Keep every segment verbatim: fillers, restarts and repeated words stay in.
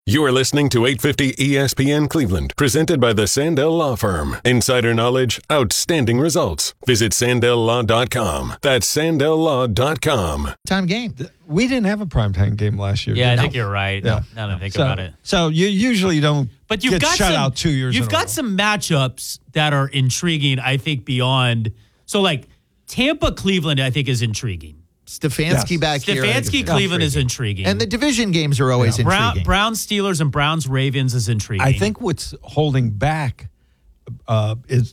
You are listening to eight fifty E S P N Cleveland, presented by the Sandell Law Firm. Insider knowledge, outstanding results. Visit sandell law dot com. That's sandell law dot com. Time game. We didn't have a primetime game last year. Yeah, I did think we? you're right. Yeah. Now that I think so, about it. So you usually don't But you've get got shut some, out two years You've in a got row. some matchups that are intriguing, I think, beyond. So, like, Tampa-Cleveland, I think, is intriguing. Stefanski Yes. back here. Stefanski-Cleveland is intriguing. And the division games are always Yeah. Brown, intriguing. Browns-Steelers and Browns-Ravens is intriguing. I think what's holding back uh, is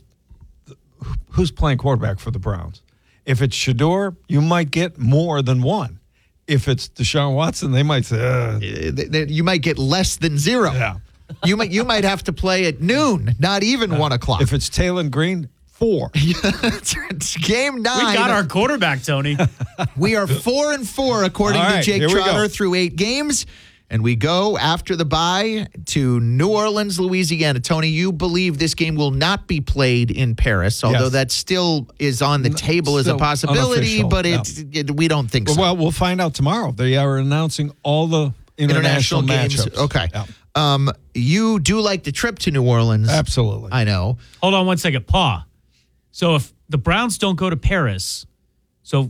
who's playing quarterback for the Browns. If it's Shador, you might get more than one. If it's Deshaun Watson, they might say, uh, Th- th- you might get less than zero. yeah. You might you might have to play at noon, not even one o'clock. If it's Taylor Green, four. It's game nine. we got our quarterback, Tony. We are four and four according All to right, Jake here we Trotter go. through eight games. And we go after the bye to New Orleans, Louisiana. Tony, you believe this game will not be played in Paris, although Yes. that still is on the table as a still possibility, unofficial, but yeah. it, it, we don't think so. Well, we'll find out tomorrow. They are announcing all the international, games. matchups. Okay. Yeah, Um, you do like the trip to New Orleans. absolutely. I know. Hold on one second. Paw. So if the Browns don't go to Paris, so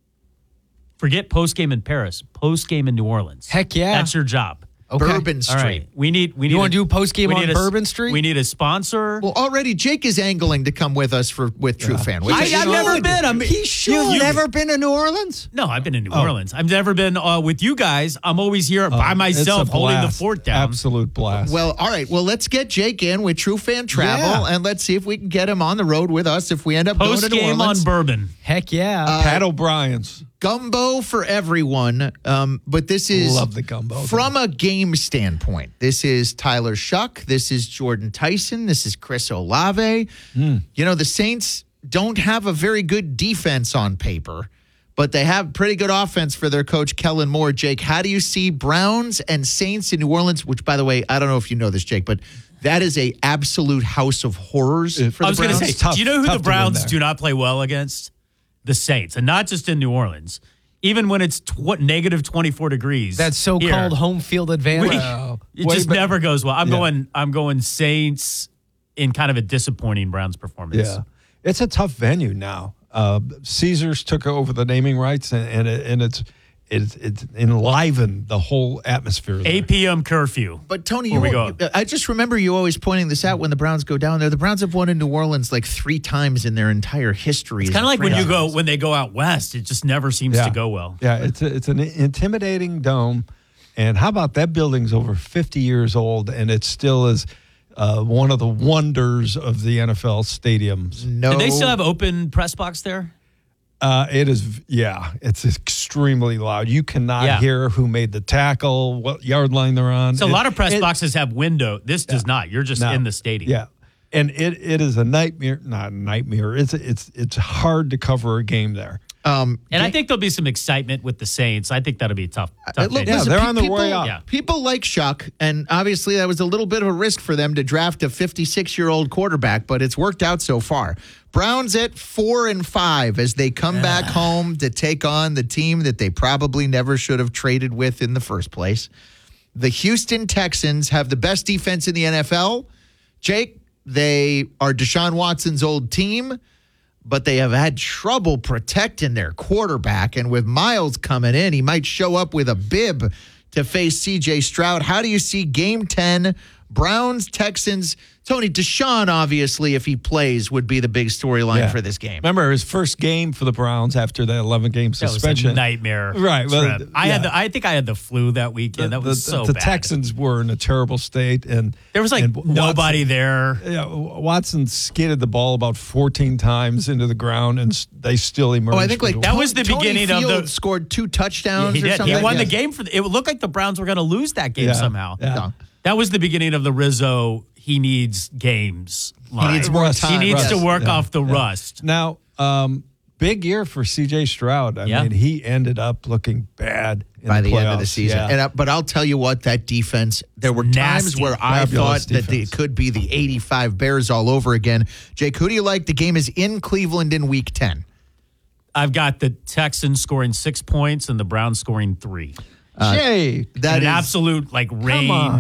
forget postgame in Paris, postgame in New Orleans. Heck yeah. That's your job. Okay. Bourbon All Street. right. We need we need You wanna a- do postgame we on need a- Bourbon Street? We need a sponsor. Well, already Jake is angling to come with us for with True Fan. Which I, is- I've never been. I'm, He should. You've You- never been to New Orleans? No, I've been in New Orleans. I've never been uh, with you guys. I'm always here by It's myself a holding the blast. fort down. Absolute blast. Well, all right. Well, let's get Jake in with True Fan Travel, Yeah. and let's see if we can get him on the road with us if we end up going Post to New game on Orleans. bourbon. Heck yeah. Pat O'Brien's. Gumbo for everyone, um, but this is Love the gumbo. from a game standpoint. This is Tyler Shuck. This is Jordan Tyson. This is Chris Olave. Hmm. You know, the Saints don't have a very good defense on paper, but they have pretty good offense for their coach, Kellen Moore. Jake, how do you see Browns and Saints in New Orleans? Which, by the way, I don't know if you know this, Jake, but that is a absolute house of horrors It- for I the was going Browns. to say, It's tough- do you know who tough the to win Browns there. do not play well against? The Saints, and not just in New Orleans. Even when it's tw- negative twenty-four degrees. That so-called here, home field we- advantage. it Wait, just but- never goes well. I'm Yeah. going. I'm going Saints in kind of a disappointing Browns performance. Yeah, it's a tough venue now. Uh, Caesars took over the naming rights, and and, it, and it's it's it's enlivened the whole atmosphere. there. eight p.m. curfew. But Tony, Where you, we go? you- I just remember you always pointing this out when the Browns go down there. The Browns have won in New Orleans like three times in their entire history. It's kind of like when you go when they go out west. It just never seems Yeah. to go well. Yeah, it's a, it's an intimidating dome, and how about that building's over fifty years old, and it still is uh, one of the wonders of the N F L stadiums. No, Do they still have open press box there? Uh, it is, yeah, it's extremely loud. You cannot Yeah. hear who made the tackle, what yard line they're on. So a It- lot of press it- boxes have window. This does not. You're just No. in the stadium. Yeah, and it it is a nightmare. Not a nightmare. It's it's it's hard to cover a game there. Um, And I think there'll be some excitement with the Saints. I think that'll be a tough. tough look, day. Yeah, listen, they're pe- on their people, way up. Yeah. People like Shuck, and obviously that was a little bit of a risk for them to draft a fifty-six-year-old quarterback, but it's worked out so far. Browns at four and five as they come back home to take on the team that they probably never should have traded with in the first place. The Houston Texans have the best defense in the N F L. Jake, they are Deshaun Watson's old team, but they have had trouble protecting their quarterback. And with Miles coming in, he might show up with a bib to face C J Stroud. How do you see game ten, Browns, Texans? Tony, Deshaun, obviously, if he plays, would be the big storyline Yeah. for this game. Remember his first game for the Browns after the eleven game That was suspension. a nightmare. Right, well, trip. I yeah. had the. I think I had the flu that weekend. That was the, so the bad. Texans were in a terrible state, and There was like and Watson- nobody there. Yeah, Watson skidded the ball about fourteen times into the ground, and s- they still emerged. Oh, I think like with That a- was the Tony beginning of the- Fields scored two touchdowns He or did. something. He won the Yes. game for. The, it looked like the Browns were going to lose that game Yeah, somehow. yeah. No. That was the beginning of the Rizzo. He needs games. Line. needs more He time. needs Yes. to work Yeah, off the yeah. rust. Now, um, big year for C J Stroud. I Yeah. mean, he ended up looking bad in by the, the end of the playoffs. season. Yeah. And uh, but I'll tell you what, that defense. There were times Nasty. where I Fabulous thought that defense. it could be the eighty-five Bears all over again. Jake, who do you like? The game is in Cleveland in Week ten. I've got the Texans scoring six points and the Browns scoring three. Jay, That an is absolute like rain. on.